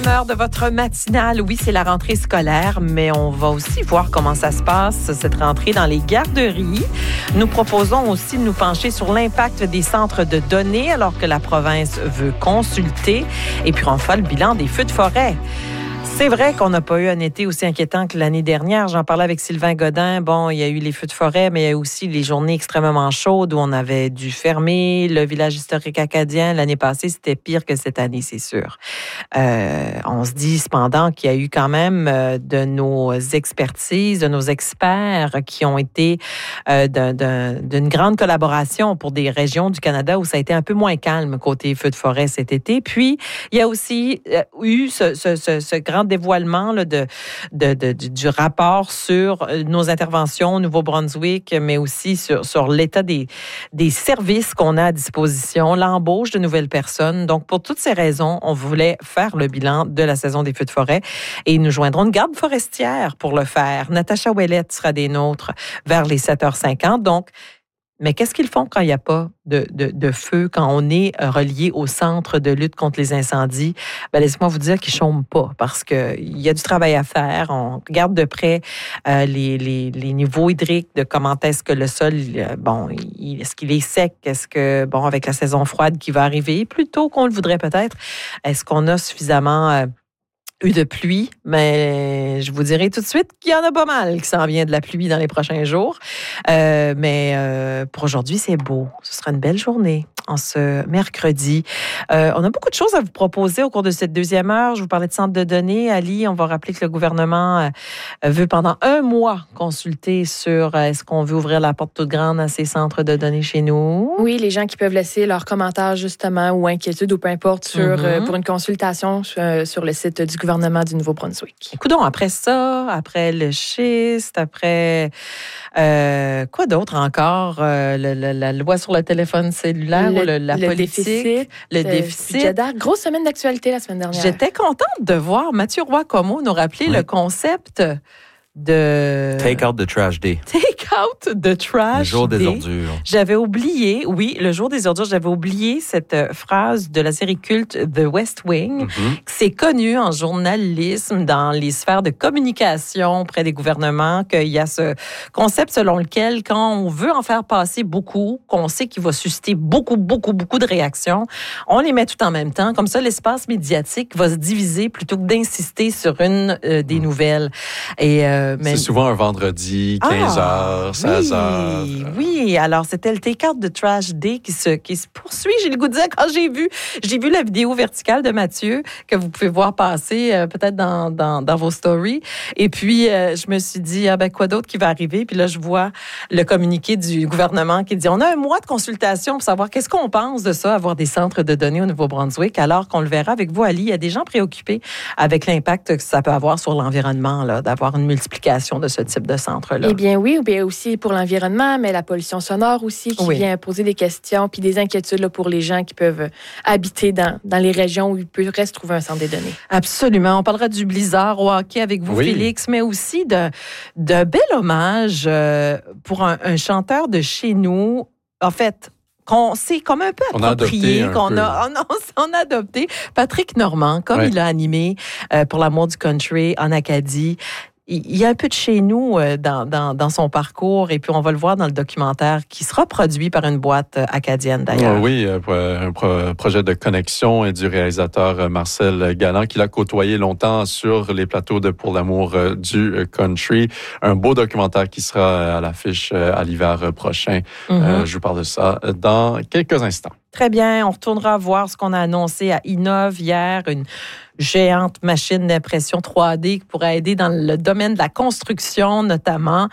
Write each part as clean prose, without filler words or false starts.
Heure de votre matinale. Oui, c'est la rentrée scolaire, mais on va aussi voir comment ça se passe, cette rentrée dans les garderies. Nous proposons aussi de nous pencher sur l'impact des centres de données alors que la province veut consulter. Et puis, on fait le bilan des feux de forêt. C'est vrai qu'on n'a pas eu un été aussi inquiétant que l'année dernière. J'en parlais avec Sylvain Godin. Bon, il y a eu les feux de forêt, mais il y a eu aussi les journées extrêmement chaudes où on avait dû fermer le village historique acadien. L'année passée, c'était pire que cette année, c'est sûr. On se dit cependant qu'il y a eu quand même de nos expertises, de nos experts qui ont été d'une grande collaboration pour des régions du Canada où ça a été un peu moins calme côté feux de forêt cet été. Puis, il y a aussi eu ce grand dévoilement là, du rapport sur nos interventions au Nouveau-Brunswick, mais aussi sur l'état des services qu'on a à disposition, l'embauche de nouvelles personnes. Donc, pour toutes ces raisons, on voulait faire le bilan de la saison des feux de forêt et nous joindrons une garde forestière pour le faire. Natacha Ouellette sera des nôtres vers les 7h50. Donc, mais qu'est-ce qu'ils font quand il n'y a pas de feu, quand on est relié au centre de lutte contre les incendies? Ben, laissez-moi vous dire qu'ils ne chôment pas parce qu'il y a du travail à faire. On regarde de près les niveaux hydriques, de comment est-ce que le sol, est-ce qu'il est sec? Est-ce que, avec la saison froide qui va arriver, plus tôt qu'on le voudrait peut-être, est-ce qu'on a suffisamment eu de pluie, mais je vous dirai tout de suite qu'il y en a pas mal qui s'en vient de la pluie dans les prochains jours. Mais pour aujourd'hui, c'est beau. Ce sera une belle journée en ce mercredi. On a beaucoup de choses à vous proposer au cours de cette deuxième heure. Je vous parlais de centre de données. Ali, on va rappeler que le gouvernement veut pendant un mois consulter sur est-ce qu'on veut ouvrir la porte toute grande à ces centres de données chez nous. Oui, les gens qui peuvent laisser leurs commentaires justement ou inquiétudes ou peu importe pour une consultation sur le site du gouvernement du Nouveau-Brunswick. Écoutons, après ça, après le schiste, après quoi d'autre encore? La loi sur le téléphone cellulaire, la politique, le déficit. Grosse semaine d'actualité la semaine dernière. J'étais contente de voir Mathieu Roy-Comeau nous rappeler le concept de Take out the trash day. Take out the trash day. Le jour des ordures. J'avais oublié, oui, le jour des ordures, j'avais oublié cette phrase de la série culte The West Wing. C'est connu en journalisme, dans les sphères de communication auprès des gouvernements, qu'il y a ce concept selon lequel, quand on veut en faire passer beaucoup, qu'on sait qu'il va susciter beaucoup de réactions, on les met tout en même temps. Comme ça, l'espace médiatique va se diviser plutôt que d'insister sur une des nouvelles. Et c'est souvent un vendredi, 15h, 16h. Oui, alors c'était le Take Out the Trash Day qui se poursuit. J'ai le goût de dire, quand j'ai vu la vidéo verticale de Mathieu, que vous pouvez voir passer peut-être dans vos stories. Et puis, je me suis dit, quoi d'autre qui va arriver? Puis là, je vois le communiqué du gouvernement qui dit, on a un mois de consultation pour savoir qu'est-ce qu'on pense de ça, avoir des centres de données au Nouveau-Brunswick, alors qu'on le verra avec vous, Ali. Il y a des gens préoccupés avec l'impact que ça peut avoir sur l'environnement, là, d'avoir une multiplication de ce type de centre-là. Eh bien oui, ou bien aussi pour l'environnement, mais la pollution sonore aussi qui vient poser des questions puis des inquiétudes là, pour les gens qui peuvent habiter dans les régions où il pourrait se trouver un centre des données. Absolument. On parlera du blizzard au hockey avec vous, Félix, mais aussi de bel hommage pour un chanteur de chez nous. En fait, qu'on s'est comme un peu approprié, on a adopté Patrick Normand, comme il a animé pour l'amour du country en Acadie. Il y a un peu de chez nous dans son parcours et puis on va le voir dans le documentaire qui sera produit par une boîte acadienne d'ailleurs. Oui, un projet de connexion du réalisateur Marcel Galland qui l'a côtoyé longtemps sur les plateaux de Pour l'amour du country. Un beau documentaire qui sera à l'affiche à l'hiver prochain. Je vous parle de ça dans quelques instants. Très bien, on retournera voir ce qu'on a annoncé à Innov hier, une géante machine d'impression 3D qui pourrait aider dans le domaine de la construction notamment.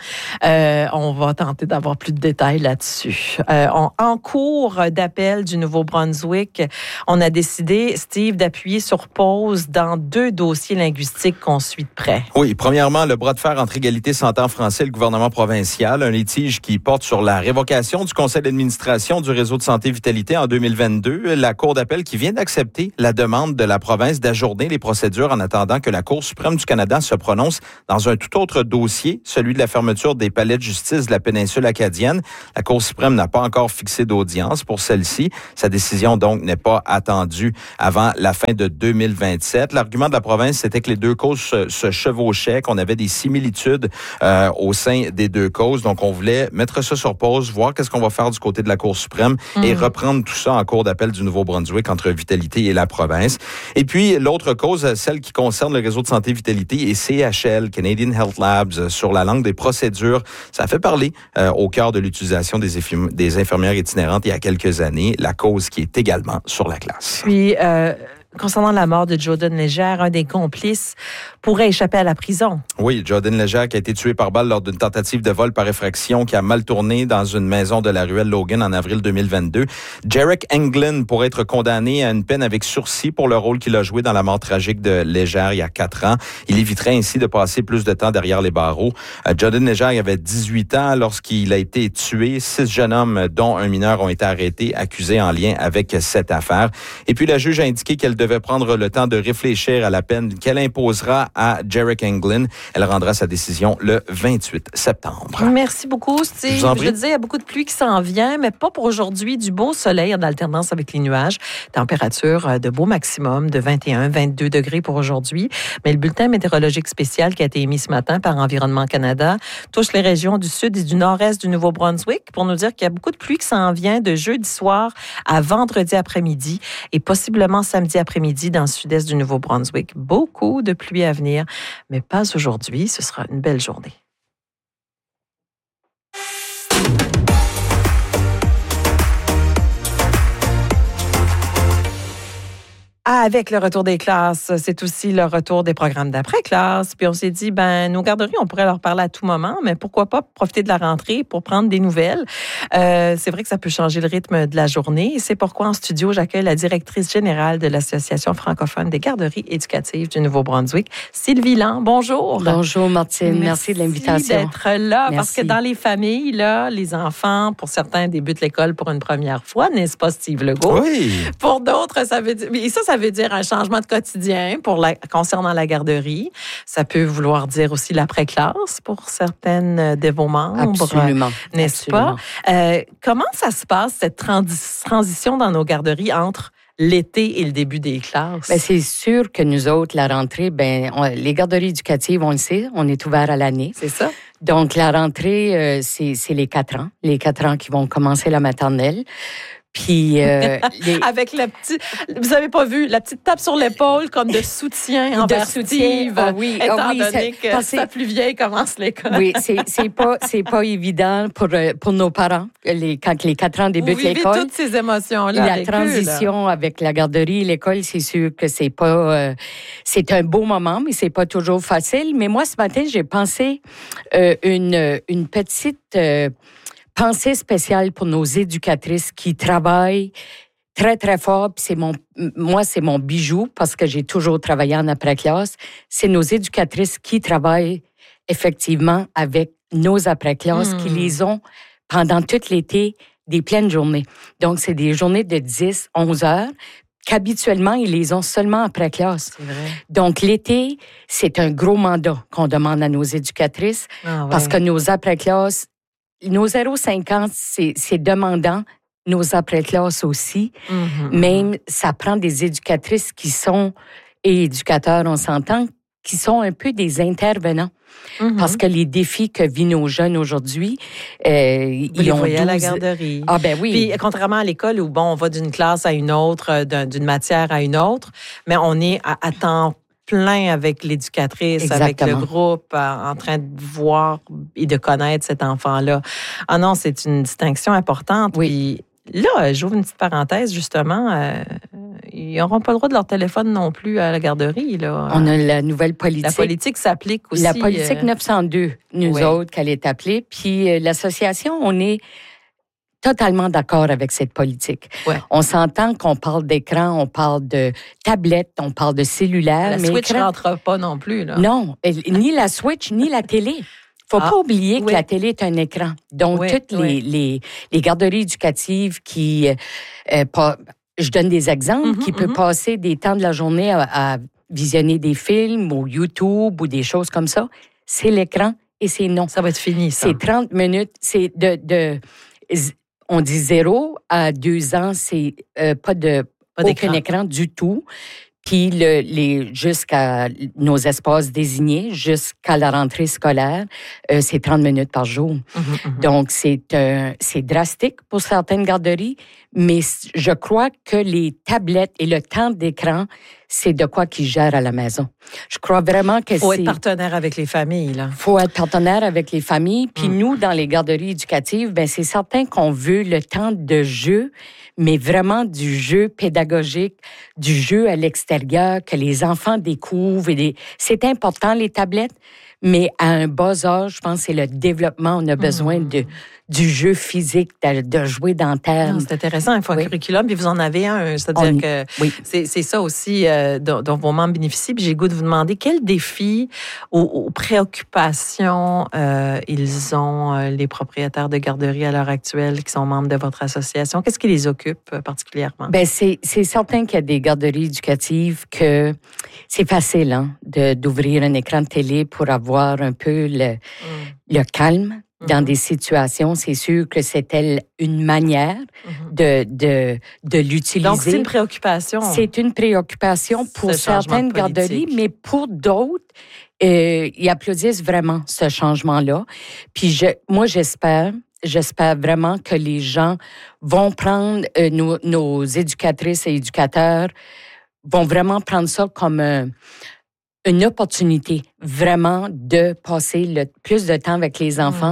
On va tenter d'avoir plus de détails là-dessus. En cours d'appel du Nouveau-Brunswick, on a décidé, Steve, d'appuyer sur pause dans 2 dossiers linguistiques qu'on suit de près. Oui, premièrement, le bras de fer entre Égalité Santé français et le gouvernement provincial, un litige qui porte sur la révocation du conseil d'administration du réseau de santé Vitalité en 2022. La Cour d'appel qui vient d'accepter la demande de la province d'ajourner les procédures en attendant que la Cour suprême du Canada se prononce dans un tout autre dossier, celui de la fermeture des palais de justice de la péninsule acadienne. La Cour suprême n'a pas encore fixé d'audience pour celle-ci. Sa décision, donc, n'est pas attendue avant la fin de 2027. L'argument de la province, c'était que les deux causes se chevauchaient, qu'on avait des similitudes au sein des deux causes. Donc, on voulait mettre ça sur pause, voir qu'est-ce qu'on va faire du côté de la Cour suprême et reprendre tout ça en cours d'appel du Nouveau-Brunswick entre Vitalité et la province. Et puis, l'autre cause, celle qui concerne le réseau de santé Vitalité et CHL, Canadian Health Labs, sur la langue des procédures. Ça a fait parler au cœur de l'utilisation des infirmières itinérantes il y a quelques années, la cause qui est également sur la glace. Puis, concernant la mort de Jordan Légère, un des complices pourrait échapper à la prison. Oui, Jordan Légère qui a été tué par balle lors d'une tentative de vol par effraction qui a mal tourné dans une maison de la ruelle Logan en avril 2022. Jarek Englund pourrait être condamné à une peine avec sursis pour le rôle qu'il a joué dans la mort tragique de Légère il y a 4 ans. Il éviterait ainsi de passer plus de temps derrière les barreaux. Jordan Légère avait 18 ans lorsqu'il a été tué. 6 jeunes hommes, dont un mineur, ont été arrêtés, accusés en lien avec cette affaire. Et puis la juge a indiqué qu'elle devait prendre le temps de réfléchir à la peine qu'elle imposera à Jarek Englund. Elle rendra sa décision le 28 septembre. Merci beaucoup, Steve. Je te disais, il y a beaucoup de pluie qui s'en vient, mais pas pour aujourd'hui. Du beau soleil en alternance avec les nuages. Température de beau maximum de 21-22 degrés pour aujourd'hui. Mais le bulletin météorologique spécial qui a été émis ce matin par Environnement Canada touche les régions du sud et du nord-est du Nouveau-Brunswick pour nous dire qu'il y a beaucoup de pluie qui s'en vient de jeudi soir à vendredi après-midi et possiblement samedi après-midi dans le sud-est du Nouveau-Brunswick. Beaucoup de pluie à venir, mais pas aujourd'hui. Ce sera une belle journée. Avec le retour des classes, c'est aussi le retour des programmes d'après-classe. Puis on s'est dit, nos garderies, on pourrait leur parler à tout moment, mais pourquoi pas profiter de la rentrée pour prendre des nouvelles. C'est vrai que ça peut changer le rythme de la journée. Et c'est pourquoi en studio, j'accueille la directrice générale de l'Association francophone des garderies éducatives du Nouveau-Brunswick, Sylvie Land. Bonjour. Bonjour, Martine. Merci de l'invitation. Merci d'être là. Merci. Parce que dans les familles, là, les enfants, pour certains, débutent l'école pour une première fois, n'est-ce pas, Steve Legault? Oui. Pour d'autres, ça veut dire... Et ça veut dire un changement de quotidien concernant la garderie. Ça peut vouloir dire aussi l'après-classe pour certaines de vos membres. Absolument. N'est-ce Absolument. pas? Comment ça se passe, cette transition dans nos garderies entre l'été et le début des classes? C'est sûr que nous autres, la rentrée, les garderies éducatives, on le sait, on est ouvert à l'année. C'est ça. Donc, la rentrée, c'est les 4 ans. Les 4 ans qui vont commencer la maternelle. Puis avec la petite, vous avez pas vu la petite tape sur l'épaule comme de soutien envers Steve. Étant donné que sa plus vieille commence l'école. Oui, c'est pas évident pour nos parents quand les 4 ans débutent l'école. Vous vivez toutes ces émotions là. La transition avec la garderie et l'école, c'est sûr que c'est pas c'est un beau moment, mais c'est pas toujours facile. Mais moi ce matin, j'ai pensé une petite pensée spéciale pour nos éducatrices qui travaillent très, très fort. Puis c'est mon bijou parce que j'ai toujours travaillé en après-classe. C'est nos éducatrices qui travaillent effectivement avec nos après-classes, qui les ont pendant tout l'été des pleines journées. Donc, c'est des journées de 10, 11 heures qu'habituellement, ils les ont seulement après-classe. C'est vrai. Donc, l'été, c'est un gros mandat qu'on demande à nos éducatrices parce que nos après-classes, nos 0,50, c'est demandant. Nos après-classes aussi. Même, ça prend des éducatrices et éducateurs, on s'entend, qui sont un peu des intervenants. Parce que les défis que vivent nos jeunes aujourd'hui, ils ont à la garderie. Ah ben oui. Puis, contrairement à l'école où, on va d'une classe à une autre, d'une matière à une autre, mais on est à temps plein avec l'éducatrice, Exactement. avec le groupe, en train de voir et de connaître cet enfant-là. Ah non, c'est une distinction importante. Oui. Puis là, j'ouvre une petite parenthèse, justement. Ils n'auront pas le droit de leur téléphone non plus à la garderie. Là. On a la nouvelle politique. La politique s'applique aussi. La politique 902, nous autres, qu'elle est appelée. Puis l'association, on est totalement d'accord avec cette politique. Ouais. On s'entend qu'on parle d'écran, on parle de tablette, on parle de cellulaire. La mais Switch ne écran... rentre pas non plus. Là. Non, ni la Switch, ni la télé. Faut pas oublier que la télé est un écran. Donc, toutes les garderies éducatives qui... je donne des exemples, qui peuvent passer des temps de la journée à visionner des films ou YouTube ou des choses comme ça. C'est l'écran et c'est non. Ça va être fini, ça. C'est 30 minutes. C'est on dit 0 à 2 ans, c'est pas aucun écran du tout. Puis jusqu'à nos espaces désignés, jusqu'à la rentrée scolaire, c'est 30 minutes par jour. Donc, c'est drastique pour certaines garderies, mais je crois que les tablettes et le temps d'écran, c'est de quoi qu'ils gèrent à la maison. Je crois vraiment que faut être partenaire avec les familles, là. Faut être partenaire avec les familles. Puis nous, dans les garderies éducatives, ben c'est certain qu'on veut le temps de jeu, mais vraiment du jeu pédagogique, du jeu à l'extérieur, que les enfants découvrent. C'est important, les tablettes, mais à un bas âge, je pense que c'est le développement. On a besoin du jeu physique, de jouer dans terre. C'est intéressant, il faut un curriculum, puis vous en avez un. C'est-à-dire que c'est ça aussi dont vos membres bénéficient. Puis j'ai le goût de vous demander quels défis ou préoccupations ils ont, les propriétaires de garderies à l'heure actuelle qui sont membres de votre association. Qu'est-ce qui les occupe particulièrement? Bien, c'est certain qu'il y a des garderies éducatives que c'est facile d'ouvrir un écran de télé pour avoir un peu le calme. Dans des situations, c'est sûr que c'était une manière de l'utiliser. Donc, c'est une préoccupation. C'est une préoccupation pour certaines garderies, mais pour d'autres, ils applaudissent vraiment ce changement-là. Puis moi, j'espère vraiment que les gens vont prendre, nos éducatrices et éducateurs vont vraiment prendre ça comme une opportunité vraiment de passer le plus de temps avec les enfants,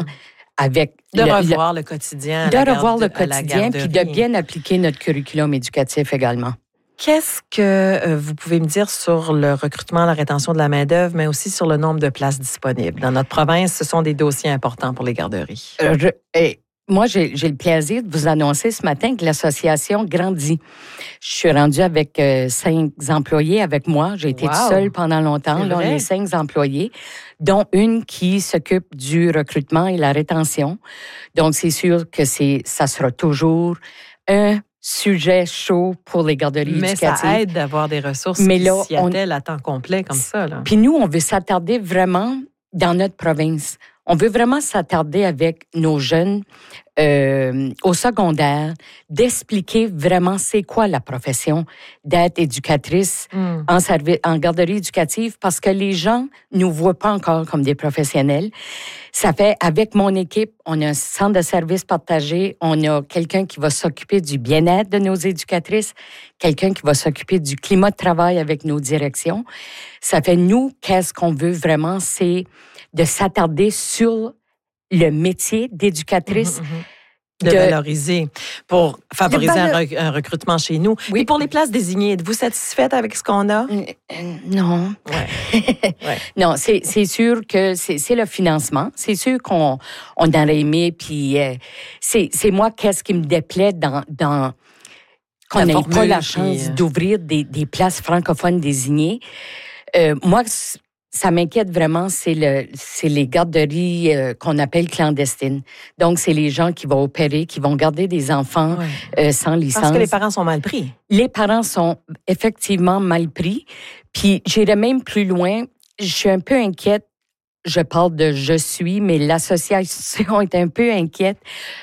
revoir le quotidien. De revoir le quotidien, puis de bien appliquer notre curriculum éducatif également. Qu'est-ce que vous pouvez me dire sur le recrutement, la rétention de la main-d'œuvre, mais aussi sur le nombre de places disponibles? Dans notre province, ce sont des dossiers importants pour les garderies. Moi, j'ai le plaisir de vous annoncer ce matin que l'association grandit. Je suis rendue avec 5 employés avec moi. J'ai été seule pendant longtemps. Là, on est 5 employés, dont une qui s'occupe du recrutement et la rétention. Donc, c'est sûr que ça sera toujours un sujet chaud pour les garderies éducatives. Mais ça aide d'avoir des ressources qui s'y attellent à temps complet comme ça. Là. Puis nous, on veut s'attarder vraiment dans notre province. On veut vraiment s'attarder avec nos jeunes au secondaire, d'expliquer vraiment c'est quoi la profession d'être éducatrice en garderie éducative, parce que les gens nous voient pas encore comme des professionnels. Ça fait, avec mon équipe, on a un centre de services partagé, on a quelqu'un qui va s'occuper du bien-être de nos éducatrices, quelqu'un qui va s'occuper du climat de travail avec nos directions. Ça fait, nous, qu'est-ce qu'on veut vraiment, c'est de s'attarder sur le métier d'éducatrice. De valoriser pour favoriser un recrutement chez nous. Oui. Et pour les places désignées, êtes-vous satisfaite avec ce qu'on a? Non. Non, c'est sûr que c'est le financement. C'est sûr qu'on aurait aimé, puis c'est moi, qu'est-ce qui me déplaît dans qu'on n'ait pas la chance d'ouvrir des places francophones désignées. Moi, ça m'inquiète vraiment, c'est les garderies qu'on appelle clandestines. Donc, c'est les gens qui vont opérer, qui vont garder des enfants sans licence. Parce que les parents sont mal pris. Les parents sont effectivement mal pris. Puis, j'irais même plus loin. Je suis un peu inquiète. Je parle de « je suis », mais l'association est un peu inquiète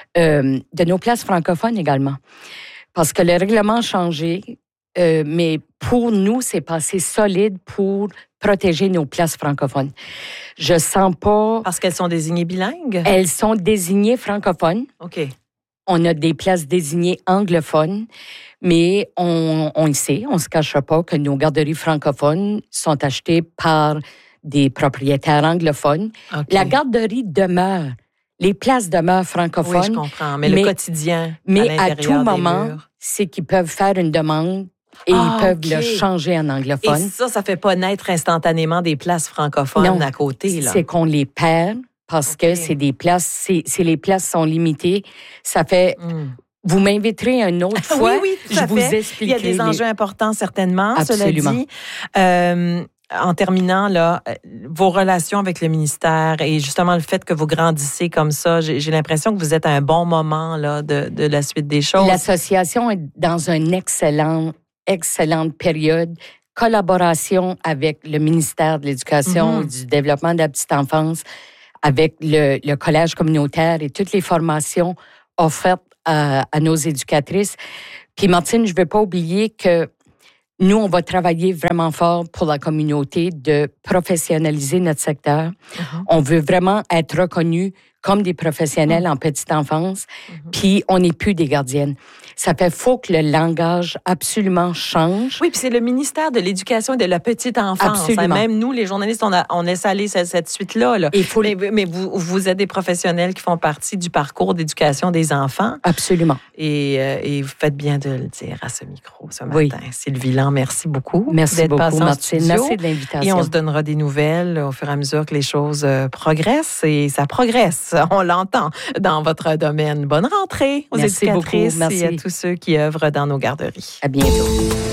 de nos places francophones également. Parce que le règlement a changé, mais pour nous, c'est passé solide pour protéger nos places francophones. Je sens pas... Parce qu'elles sont désignées bilingues? Elles sont désignées francophones. OK. On a des places désignées anglophones, mais on le sait, on ne se cachera pas que nos garderies francophones sont achetées par des propriétaires anglophones. Okay. La garderie demeure. Les places demeurent francophones. Oui, je comprends. Mais le quotidien, mais à tout moment, c'est qu'ils peuvent faire une demande et ils peuvent le changer en anglophone. Et ça fait pas naître instantanément des places francophones à côté, là. C'est qu'on les perd parce que c'est des places, les places sont limitées. Ça fait... Vous m'inviterez une autre fois. Oui, tout à fait. Je vous expliquerai. Il y a des enjeux importants, certainement. Absolument. Cela dit, en terminant, là, vos relations avec le ministère et justement le fait que vous grandissez comme ça, j'ai l'impression que vous êtes à un bon moment là, de la suite des choses. L'association est dans une excellente période. Collaboration avec le ministère de l'Éducation et du Développement de la petite enfance, avec le collège communautaire et toutes les formations offertes à nos éducatrices. Puis Martine, je ne veux pas oublier que nous, on va travailler vraiment fort pour la communauté de professionnaliser notre secteur. On veut vraiment être reconnus comme des professionnels en petite enfance, puis on n'est plus des gardiennes. Ça fait faut que le langage absolument change. Oui, puis c'est le ministère de l'Éducation et de la petite enfance. Absolument. Même nous, les journalistes, on laisse aller cette suite-là. Là. Mais vous êtes des professionnels qui font partie du parcours d'éducation des enfants. Absolument. Et vous faites bien de le dire à ce micro ce matin. Oui. Sylvie Lang, merci beaucoup. Merci beaucoup, Martine. Merci de l'invitation. Et on se donnera des nouvelles au fur et à mesure que les choses progressent. Et ça progresse. On l'entend dans votre domaine. Bonne rentrée aux éducatrices et à tous ceux qui œuvrent dans nos garderies. À bientôt.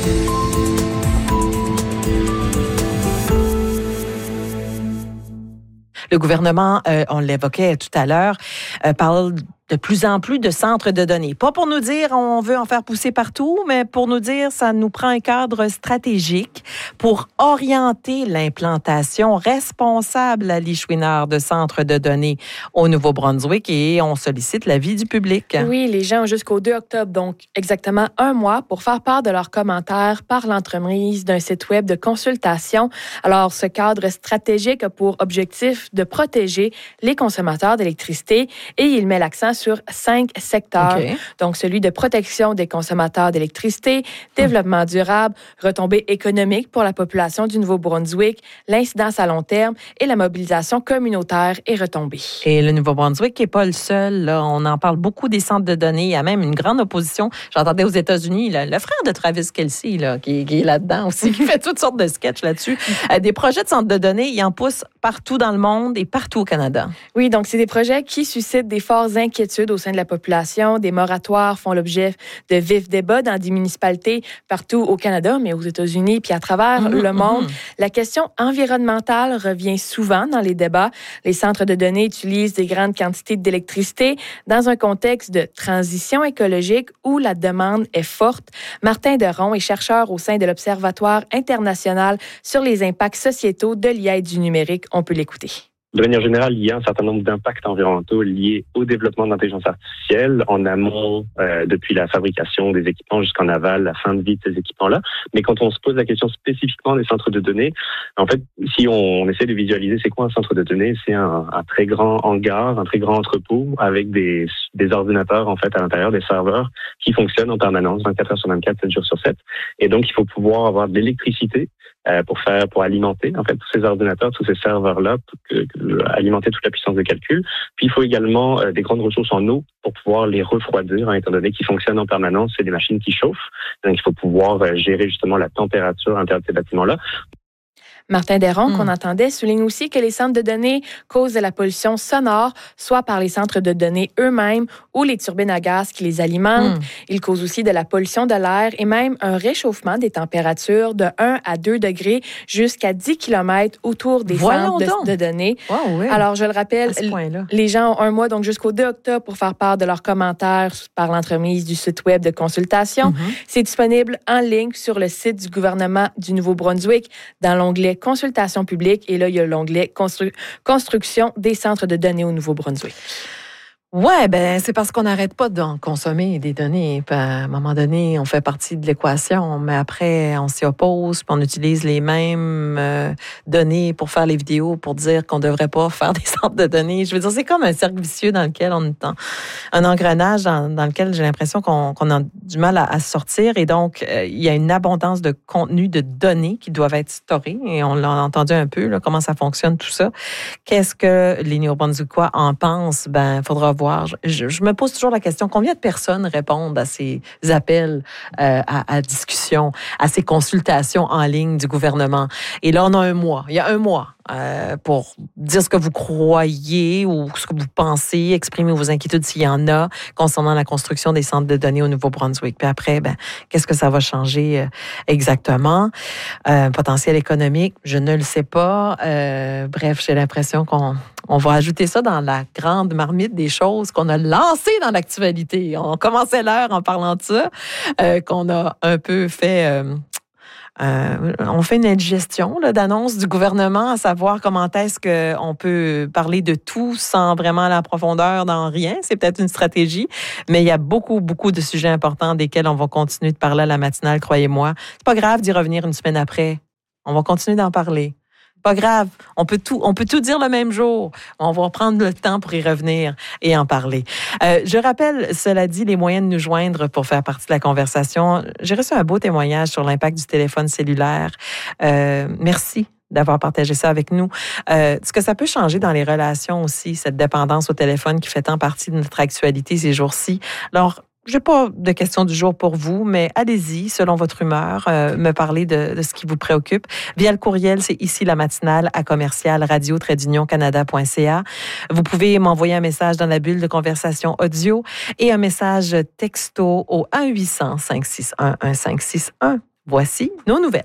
Le gouvernement, on l'évoquait tout à l'heure, parle de plus en plus de centres de données. Pas pour nous dire on veut en faire pousser partout, mais pour nous dire ça nous prend un cadre stratégique pour orienter l'implantation responsable à l'Ichouineur de centres de données au Nouveau-Brunswick et on sollicite l'avis du public. Oui, les gens ont jusqu'au 2 octobre, donc exactement un mois, pour faire part de leurs commentaires par l'entremise d'un site web de consultation. Alors, ce cadre stratégique a pour objectif de protéger les consommateurs d'électricité et il met l'accent sur 5 secteurs. Okay. Donc, celui de protection des consommateurs d'électricité, développement durable, retombées économiques pour la population du Nouveau-Brunswick, l'incidence à long terme et la mobilisation communautaire et retombées. Et le Nouveau-Brunswick n'est pas le seul. Là. On en parle beaucoup des centres de données. Il y a même une grande opposition. J'entendais aux États-Unis, le frère de Travis Kelce, là, qui est là-dedans aussi, qui fait toutes sortes de sketchs là-dessus. Des projets de centres de données, il en pousse partout dans le monde et partout au Canada. Oui, donc c'est des projets qui suscitent des fortes inquiétudes au sein de la population. Des moratoires font l'objet de vifs débats dans des municipalités partout au Canada, mais aux États-Unis puis à travers le monde. La question environnementale revient souvent dans les débats. Les centres de données utilisent des grandes quantités d'électricité dans un contexte de transition écologique où la demande est forte. Martin Deron est chercheur au sein de l'Observatoire international sur les impacts sociétaux de l'IA et du numérique. On peut l'écouter. De manière générale, il y a un certain nombre d'impacts environnementaux liés au développement de l'intelligence artificielle en amont, depuis la fabrication des équipements jusqu'en aval, la fin de vie de ces équipements-là. Mais quand on se pose la question spécifiquement des centres de données, en fait, si on essaie de visualiser c'est quoi un centre de données, c'est un très grand hangar, un très grand entrepôt avec des ordinateurs en fait à l'intérieur, des serveurs qui fonctionnent en permanence, 24 heures sur 24, 7 jours sur 7. Et donc, il faut pouvoir avoir de l'électricité pour alimenter en fait tous ces ordinateurs, tous ces serveurs-là, alimenter toute la puissance de calcul. Puis il faut également des grandes ressources en eau pour pouvoir les refroidir, étant donné qu'ils fonctionnent en permanence, c'est des machines qui chauffent. Donc il faut pouvoir gérer justement la température à l'intérieur de ces bâtiments-là. Martin Deron, qu'on entendait, souligne aussi que les centres de données causent de la pollution sonore, soit par les centres de données eux-mêmes ou les turbines à gaz qui les alimentent. Ils causent aussi de la pollution de l'air et même un réchauffement des températures de 1 à 2 degrés jusqu'à 10 km autour des centres de données. Wow, oui. Alors, je le rappelle, les gens ont un mois, donc jusqu'au 2 octobre, pour faire part de leurs commentaires par l'entremise du site web de consultation. C'est disponible en ligne sur le site du gouvernement du Nouveau-Brunswick dans l'onglet consultation publique et là, il y a l'onglet construction des centres de données au Nouveau-Brunswick. Ouais, c'est parce qu'on n'arrête pas d'en consommer des données. Puis à un moment donné, on fait partie de l'équation, mais après, on s'y oppose, puis on utilise les mêmes données pour faire les vidéos, pour dire qu'on ne devrait pas faire des centres de données. Je veux dire, c'est comme un cercle vicieux dans lequel on est un engrenage dans lequel j'ai l'impression qu'on a du mal à sortir. Et donc, il y a une abondance de contenu, de données qui doivent être storées. Et on l'a entendu un peu, là, comment ça fonctionne, tout ça. Qu'est-ce que les Néo-Brunswickois en pensent? Il faudra voir. Je me pose toujours la question, combien de personnes répondent à ces appels à discussion, à ces consultations en ligne du gouvernement? Et là, on a un mois. Il y a un mois pour dire ce que vous croyez ou ce que vous pensez, exprimer vos inquiétudes s'il y en a concernant la construction des centres de données au Nouveau-Brunswick. Puis après, qu'est-ce que ça va changer exactement? Potentiel économique, je ne le sais pas. Bref, j'ai l'impression qu'on va ajouter ça dans la grande marmite des choses qu'on a lancées dans l'actualité. On commençait l'heure en parlant de ça, qu'on a un peu fait... on fait une indigestion d'annonces du gouvernement, à savoir comment est-ce qu'on peut parler de tout sans vraiment aller en profondeur dans rien. C'est peut-être une stratégie, mais il y a beaucoup, beaucoup de sujets importants desquels on va continuer de parler à la matinale, croyez-moi. C'est pas grave d'y revenir une semaine après. On va continuer d'en parler. Pas grave, on peut tout dire le même jour. On va prendre le temps pour y revenir et en parler. Je rappelle, cela dit, les moyens de nous joindre pour faire partie de la conversation. J'ai reçu un beau témoignage sur l'impact du téléphone cellulaire. Merci d'avoir partagé ça avec nous. Ce que ça peut changer dans les relations aussi, cette dépendance au téléphone qui fait tant partie de notre actualité ces jours-ci. Alors, je n'ai pas de question du jour pour vous, mais allez-y, selon votre humeur, me parler de ce qui vous préoccupe. Via le courriel, c'est ici la matinale à commercial-radio-canada.ca. Vous pouvez m'envoyer un message dans la bulle de conversation audio et un message texto au 1-800-561-1561. Voici nos nouvelles.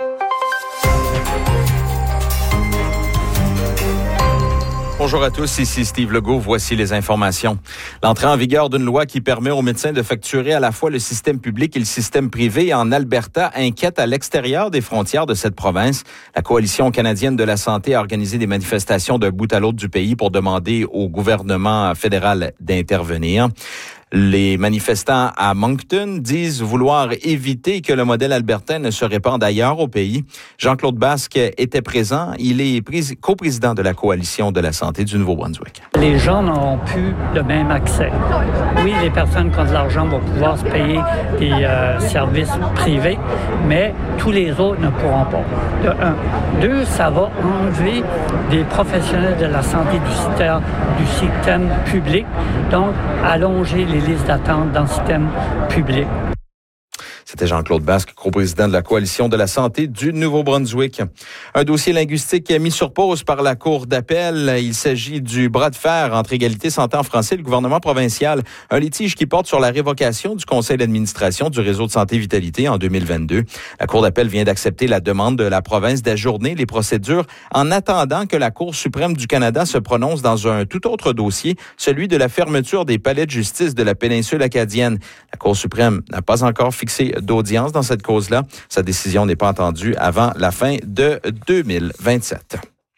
Bonjour à tous, ici Steve Legault. Voici les informations. L'entrée en vigueur d'une loi qui permet aux médecins de facturer à la fois le système public et le système privé en Alberta inquiète à l'extérieur des frontières de cette province. La Coalition canadienne de la santé a organisé des manifestations d'un bout à l'autre du pays pour demander au gouvernement fédéral d'intervenir. Les manifestants à Moncton disent vouloir éviter que le modèle albertain ne se répande ailleurs au pays. Jean-Claude Basque était présent. Il est coprésident de la Coalition de la santé du Nouveau-Brunswick. Les gens n'auront plus le même accès. Oui, les personnes qui ont de l'argent vont pouvoir se payer des services privés, mais tous les autres ne pourront pas. De un. Deux, ça va enlever des professionnels de la santé du système public, donc allonger les listes d'attente dans le système public. C'était Jean-Claude Basque, coprésident de la Coalition de la santé du Nouveau-Brunswick. Un dossier linguistique mis sur pause par la Cour d'appel. Il s'agit du bras de fer entre Égalité Santé en français et le gouvernement provincial. Un litige qui porte sur la révocation du conseil d'administration du réseau de santé Vitalité en 2022. La Cour d'appel vient d'accepter la demande de la province d'ajourner les procédures en attendant que la Cour suprême du Canada se prononce dans un tout autre dossier, celui de la fermeture des palais de justice de la péninsule acadienne. La Cour suprême n'a pas encore fixé d'audience dans cette cause-là. Sa décision n'est pas attendue avant la fin de 2027.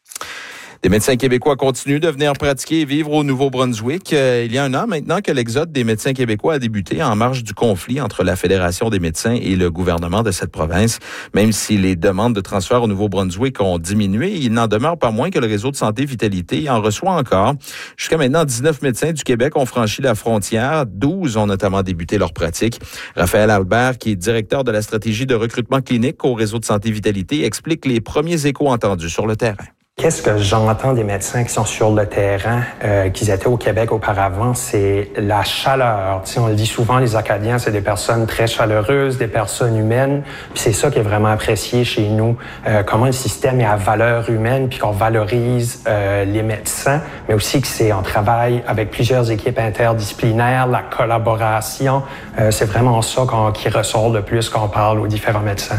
Les médecins québécois continuent de venir pratiquer et vivre au Nouveau-Brunswick. Il y a un an maintenant que l'exode des médecins québécois a débuté en marge du conflit entre la Fédération des médecins et le gouvernement de cette province. Même si les demandes de transfert au Nouveau-Brunswick ont diminué, il n'en demeure pas moins que le réseau de santé Vitalité en reçoit encore. Jusqu'à maintenant, 19 médecins du Québec ont franchi la frontière. 12 ont notamment débuté leur pratique. Raphaël Albert, qui est directeur de la stratégie de recrutement clinique au réseau de santé Vitalité, explique les premiers échos entendus sur le terrain. Qu'est-ce que j'entends des médecins qui sont sur le terrain, qu'ils étaient au Québec auparavant, c'est la chaleur. Tu sais, on le dit souvent, les Acadiens, c'est des personnes très chaleureuses, des personnes humaines. Puis c'est ça qui est vraiment apprécié chez nous, comment le système est à valeur humaine, puis qu'on valorise les médecins, mais aussi que c'est on travaille avec plusieurs équipes interdisciplinaires, la collaboration. C'est vraiment ça qui ressort le plus quand on parle aux différents médecins.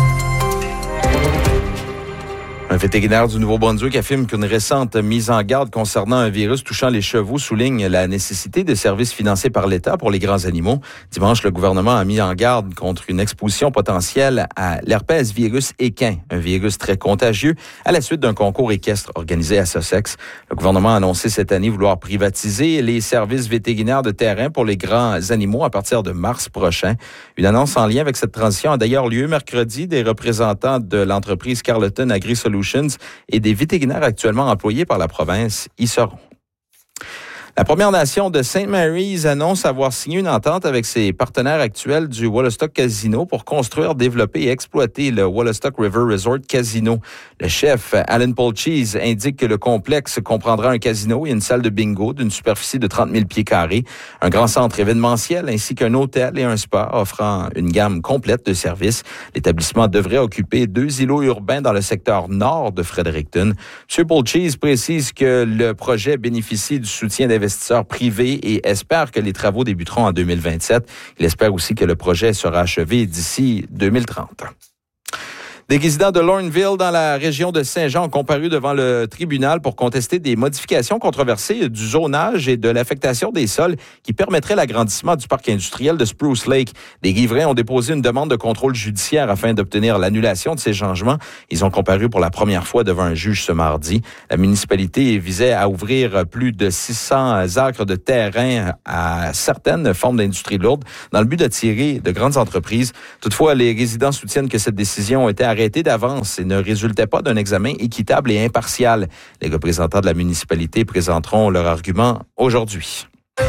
Un vétérinaire du Nouveau-Brunswick affirme qu'une récente mise en garde concernant un virus touchant les chevaux souligne la nécessité de services financés par l'État pour les grands animaux. Dimanche, le gouvernement a mis en garde contre une exposition potentielle à l'herpès virus équin, un virus très contagieux, à la suite d'un concours équestre organisé à Sussex. Le gouvernement a annoncé cette année vouloir privatiser les services vétérinaires de terrain pour les grands animaux à partir de mars prochain. Une annonce en lien avec cette transition a d'ailleurs lieu mercredi. Des représentants de l'entreprise Carleton Agri-Solutions et des vétérinaires actuellement employés par la province y seront. La Première Nation de St. Mary's annonce avoir signé une entente avec ses partenaires actuels du Wollastock Casino pour construire, développer et exploiter le Wollastock River Resort Casino. Le chef, Alan Polcheese, indique que le complexe comprendra un casino et une salle de bingo d'une superficie de 30 000 pieds carrés, un grand centre événementiel ainsi qu'un hôtel et un spa offrant une gamme complète de services. L'établissement devrait occuper 2 îlots urbains dans le secteur nord de Fredericton. M. Polcheese précise que le projet bénéficie du soutien d'investisseurs privés et espère que les travaux débuteront en 2027. Il espère aussi que le projet sera achevé d'ici 2030. Des résidents de Lorneville, dans la région de Saint-Jean, ont comparu devant le tribunal pour contester des modifications controversées du zonage et de l'affectation des sols qui permettraient l'agrandissement du parc industriel de Spruce Lake. Des riverains ont déposé une demande de contrôle judiciaire afin d'obtenir l'annulation de ces changements. Ils ont comparu pour la première fois devant un juge ce mardi. La municipalité visait à ouvrir plus de 600 acres de terrain à certaines formes d'industrie lourde dans le but d'attirer de grandes entreprises. Toutefois, les résidents soutiennent que cette décision était arrêté d'avance et ne résultait pas d'un examen équitable et impartial. Les représentants de la municipalité présenteront leur argument aujourd'hui.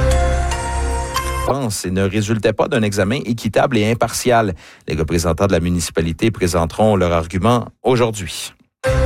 Et ne résultait pas d'un examen équitable et impartial. Les représentants de la municipalité présenteront leur argument aujourd'hui.